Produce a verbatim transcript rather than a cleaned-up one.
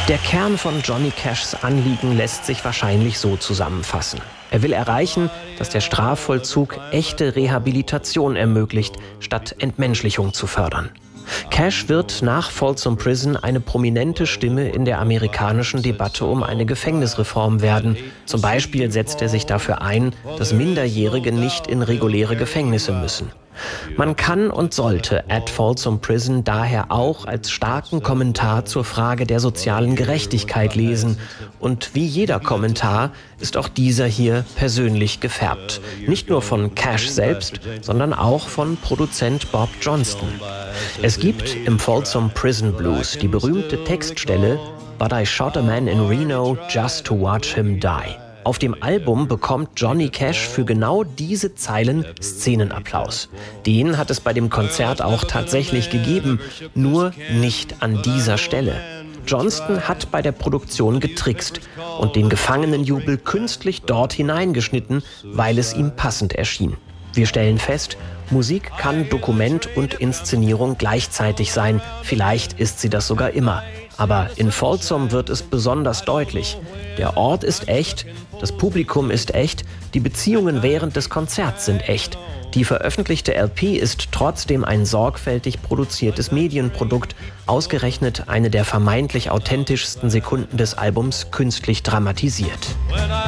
Der Kern von Johnny Cashs Anliegen lässt sich wahrscheinlich so zusammenfassen. Er will erreichen, dass der Strafvollzug echte Rehabilitation ermöglicht, statt Entmenschlichung zu fördern. Cash wird nach Folsom Prison eine prominente Stimme in der amerikanischen Debatte um eine Gefängnisreform werden. Zum Beispiel setzt er sich dafür ein, dass Minderjährige nicht in reguläre Gefängnisse müssen. Man kann und sollte At Folsom Prison daher auch als starken Kommentar zur Frage der sozialen Gerechtigkeit lesen. Und wie jeder Kommentar ist auch dieser hier persönlich gefärbt. Nicht nur von Cash selbst, sondern auch von Produzent Bob Johnston. Es gibt im Folsom Prison Blues die berühmte Textstelle "But I shot a man in Reno just to watch him die". Auf dem Album bekommt Johnny Cash für genau diese Zeilen Szenenapplaus. Den hat es bei dem Konzert auch tatsächlich gegeben, nur nicht an dieser Stelle. Johnston hat bei der Produktion getrickst und den Gefangenenjubel künstlich dort hineingeschnitten, weil es ihm passend erschien. Wir stellen fest, Musik kann Dokument und Inszenierung gleichzeitig sein. Vielleicht ist sie das sogar immer. Aber in Folsom wird es besonders deutlich. Der Ort ist echt, das Publikum ist echt, die Beziehungen während des Konzerts sind echt. Die veröffentlichte L P ist trotzdem ein sorgfältig produziertes Medienprodukt, ausgerechnet eine der vermeintlich authentischsten Sekunden des Albums künstlich dramatisiert.